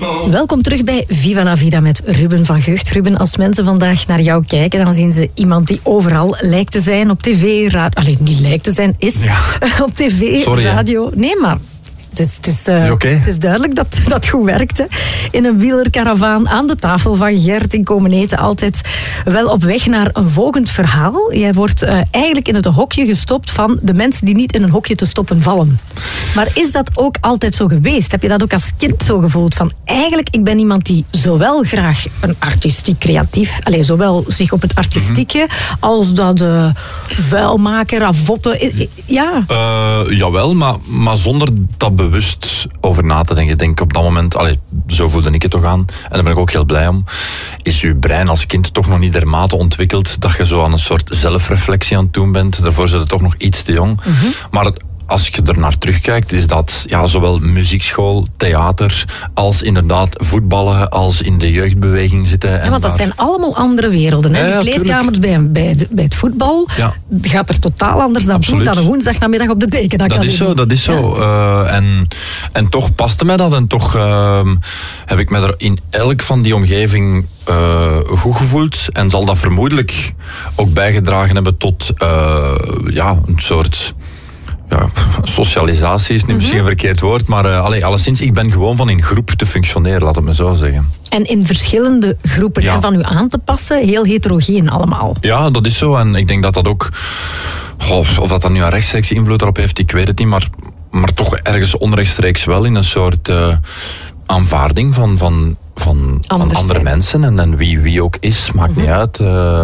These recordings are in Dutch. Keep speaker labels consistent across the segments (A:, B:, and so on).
A: Welkom terug bij Viva la Vida met Ruben van Gucht. Ruben, als mensen vandaag naar jou kijken, dan zien ze iemand die overal lijkt te zijn. Op tv, radio... niet lijkt te zijn, is. Ja. Op tv, sorry, radio... Hè? Nee, maar... Het is duidelijk dat dat goed werkte. In een wielerkaravaan aan de tafel van Gert in Komen Eten. Altijd wel op weg naar een volgend verhaal. Jij wordt eigenlijk in het hokje gestopt van de mensen die niet in een hokje te stoppen vallen. Maar is dat ook altijd zo geweest? Heb je dat ook als kind zo gevoeld? Van eigenlijk, ik ben iemand die zowel graag een artistiek creatief... zowel zich op het artistieke als dat vuilmaken, ravotten... Ja.
B: Jawel, maar zonder dat bewust over na te denken. Ik denk op dat moment, zo voelde ik het toch aan, en daar ben ik ook heel blij om, is je brein als kind toch nog niet dermate ontwikkeld dat je zo aan een soort zelfreflectie aan het doen bent. Daarvoor zit je toch nog iets te jong. Mm-hmm. Maar als je er naar terugkijkt, is dat zowel muziekschool, theater, als inderdaad voetballen, als in de jeugdbeweging zitten.
A: Want dat zijn allemaal andere werelden. Hè? Die kleedkamers bij het voetbal gaat er totaal anders dan toe dan een woensdagnamiddag op de tekenacademie.
B: Dat is zo. En toch paste mij dat. En toch heb ik me er in elk van die omgeving goed gevoeld. En zal dat vermoedelijk ook bijgedragen hebben tot een soort... socialisatie is nu misschien een verkeerd woord, maar alleszins, ik ben gewoon van in groep te functioneren, laat het me zo zeggen.
A: En in verschillende groepen en van u aan te passen, heel heterogeen allemaal.
B: Ja, dat is zo. En ik denk dat dat ook, of dat nu een rechtstreeks invloed erop heeft, ik weet het niet, maar toch ergens onrechtstreeks wel in een soort aanvaarding van andere mensen. En wie ook is, maakt niet uit.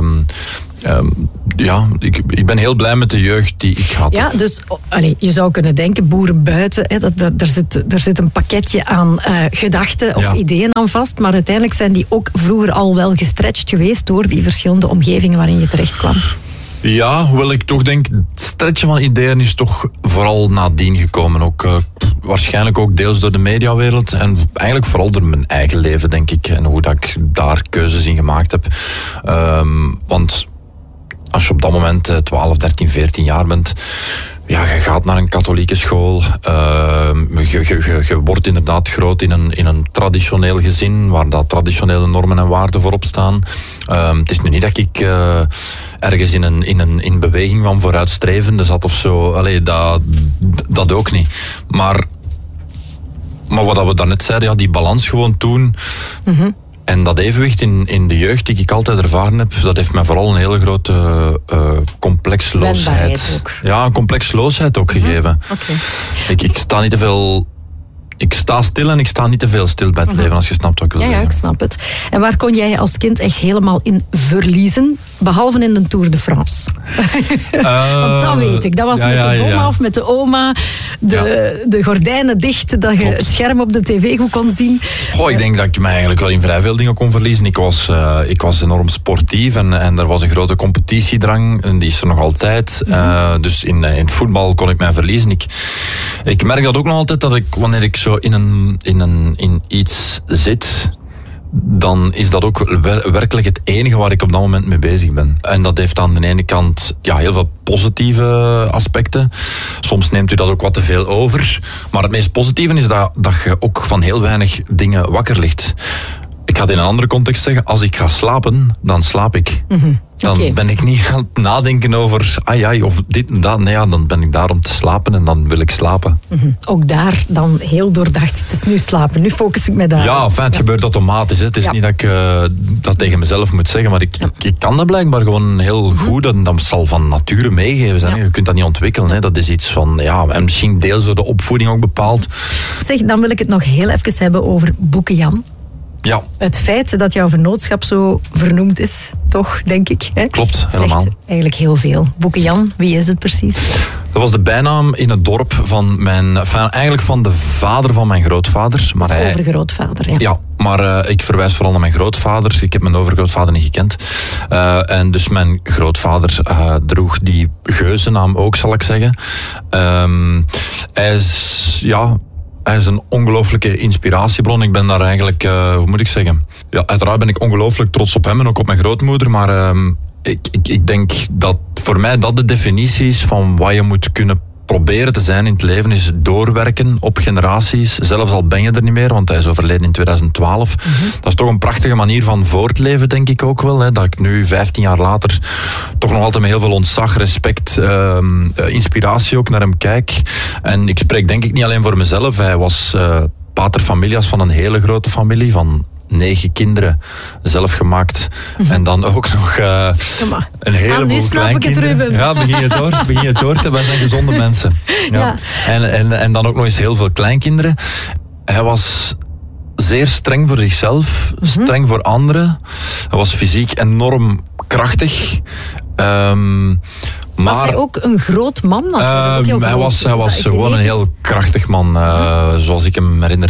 B: Ik ben heel blij met de jeugd die ik had.
A: Ja, dus je zou kunnen denken, boeren buiten, er zit een pakketje aan gedachten of ideeën aan vast, maar uiteindelijk zijn die ook vroeger al wel gestretched geweest door die verschillende omgevingen waarin je terecht kwam.
B: Ja, hoewel ik toch denk, het stretchen van ideeën is toch vooral nadien gekomen. Ook waarschijnlijk ook deels door de mediawereld en eigenlijk vooral door mijn eigen leven, denk ik. En hoe dat ik daar keuzes in gemaakt heb. Want als je op dat moment 12, 13, 14 jaar bent, je gaat naar een katholieke school. Je wordt inderdaad groot in een traditioneel gezin, waar dat traditionele normen en waarden voorop staan. Het is nu niet dat ik ergens in beweging van vooruitstrevende zat of zo. Dat ook niet. Maar wat we daarnet zeiden, die balans gewoon toen... Mm-hmm. En dat evenwicht in de jeugd die ik altijd ervaren heb, dat heeft mij vooral een hele grote complexloosheid. Ja, een complexloosheid ook gegeven. Okay. Ik sta niet te veel... Ik sta stil en ik sta niet te veel stil bij het leven, als je snapt wat ik wil zeggen.
A: Ja, ik snap het. En waar kon jij als kind echt helemaal in verliezen? Behalve in de Tour de France. Want dat weet ik. Dat was met de Bomhoff, met de oma, de gordijnen dicht, dat je het scherm op de tv goed kon zien.
B: Ik denk dat ik mij eigenlijk wel in vrij veel dingen kon verliezen. Ik was enorm sportief en er was een grote competitiedrang. En die is er nog altijd. Dus in het voetbal kon ik mij verliezen. Ik merk dat ook nog altijd, dat wanneer ik zo in iets zit, dan is dat ook werkelijk het enige waar ik op dat moment mee bezig ben. En dat heeft aan de ene kant heel veel positieve aspecten. Soms neemt u dat ook wat te veel over. Maar het meest positieve is dat je ook van heel weinig dingen wakker ligt. Ik ga het in een andere context zeggen. Als ik ga slapen, dan slaap ik. Mm-hmm. Dan ben ik niet aan het nadenken over of dit en dat. Nee, dan ben ik daar om te slapen en dan wil ik slapen.
A: Mm-hmm. Ook daar dan heel doordacht. Het is nu slapen, nu focus ik mij daar.
B: Ja, het gebeurt automatisch. Hè. Het is niet dat ik dat tegen mezelf moet zeggen, maar ik kan dat blijkbaar gewoon heel goed. En dat zal van nature meegeven zijn. Ja. Je kunt dat niet ontwikkelen. Hè. Dat is iets van, en misschien deels door de opvoeding ook bepaald.
A: Zeg, dan wil ik het nog heel even hebben over Boeke Jan.
B: Ja.
A: Het feit dat jouw vennootschap zo vernoemd is, toch, denk ik. Hè?
B: Klopt, helemaal.
A: Zegt eigenlijk heel veel. Boeke Jan, wie is het precies?
B: Dat was de bijnaam in het dorp van eigenlijk van de vader van mijn grootvader.
A: Maar overgrootvader, ja.
B: Ja, maar ik verwijs vooral naar mijn grootvader. Ik heb mijn overgrootvader niet gekend. En dus mijn grootvader droeg die geuzennaam ook, zal ik zeggen. Hij is een ongelooflijke inspiratiebron. Ik ben daar eigenlijk, hoe moet ik zeggen? Ja, uiteraard ben ik ongelooflijk trots op hem en ook op mijn grootmoeder, maar ik denk dat voor mij dat de definitie is van wat je moet kunnen proberen te zijn in het leven is doorwerken op generaties. Zelfs al ben je er niet meer, want hij is overleden in 2012. Dat is toch een prachtige manier van voortleven, denk ik ook wel. Hè, dat ik nu 15 jaar later toch nog altijd met heel veel ontzag, respect, inspiratie ook naar hem kijk. En ik spreek denk ik niet alleen voor mezelf. Hij was pater familias van een hele grote familie, van 9 kinderen, zelf gemaakt. En dan ook nog een heleboel kleinkinderen. Ja, begin je door te. Wij zijn gezonde mensen. Ja. En dan ook nog eens heel veel kleinkinderen. Hij was zeer streng voor zichzelf, streng voor anderen. Hij was fysiek enorm krachtig.
A: Was hij ook een groot man?
B: Hij was gewoon een heel krachtig man, zoals ik hem herinner.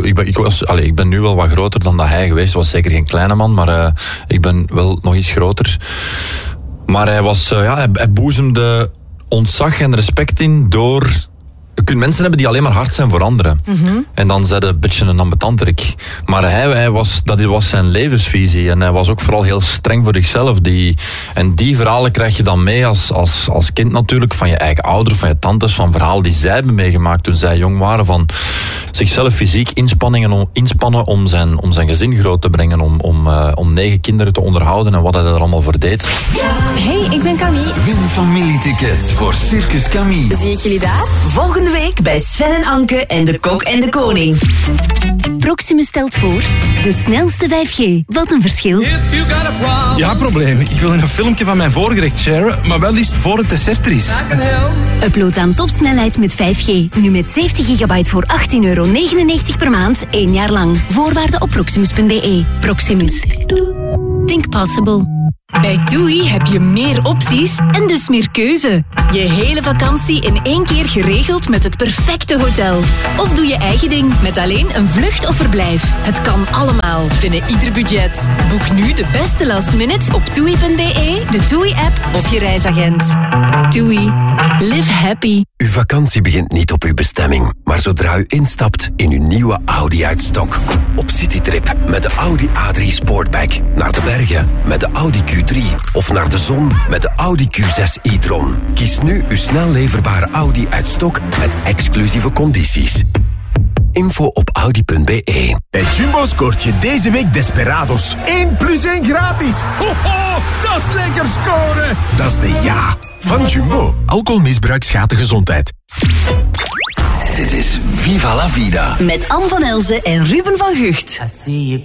B: Ik ben nu wel wat groter dan dat hij geweest was. Zeker geen kleine man, maar ik ben wel nog iets groter. Maar hij boezemde ontzag en respect in door... Je kunt mensen hebben die alleen maar hard zijn voor anderen. En dan zijn ze een beetje een ambetanterik. Maar dat was zijn levensvisie. En hij was ook vooral heel streng voor zichzelf. En die verhalen krijg je dan mee als kind natuurlijk. Van je eigen ouders, van je tantes. Van verhalen die zij hebben meegemaakt toen zij jong waren. Van zichzelf fysiek inspannen om zijn gezin groot te brengen. Om 9 kinderen te onderhouden. En wat hij er allemaal voor deed.
C: Hey, ik ben Camille.
D: Win familietickets voor Circus Camille.
C: Zie ik jullie daar?
E: Volgende week bij Sven en Anke en de Kok en de Koning.
F: Proximus stelt voor de snelste 5G. Wat een verschil.
G: Ja, probleem. Ik wil een filmpje van mijn voorgerecht sharen, maar wel liefst voor het dessert er is.
F: Upload aan topsnelheid met 5G. Nu met 70 gigabyte voor €18,99 per maand, 1 jaar lang. Voorwaarden op proximus.be. Proximus. Think possible. Bij TUI heb je meer opties en dus meer keuze. Je hele vakantie in 1 keer geregeld met het perfecte hotel. Of doe je eigen ding met alleen een vlucht of verblijf. Het kan allemaal, binnen ieder budget. Boek nu de beste last minutes op TUI.be, de TUI-app of je reisagent. TUI. Live happy.
D: Uw vakantie begint niet op uw bestemming, maar zodra u instapt in uw nieuwe Audi uit-stok. Op citytrip met de Audi A3 Sportback. Naar de bergen met de Audi Q3. Of naar de zon met de Audi Q6 e-tron. Kies nu uw snel leverbare Audi uit-stok met exclusieve condities. Info op audi.be.
H: Bij Jumbo scoort je deze week Desperados. 1 + 1 gratis. Ho, ho, dat is lekker scoren. Dat is de ja van Jumbo. Alcoholmisbruik schaadt de gezondheid.
D: Dit is Viva la Vida.
E: Met Anne van Elzen en Ruben van Gucht.
I: I see you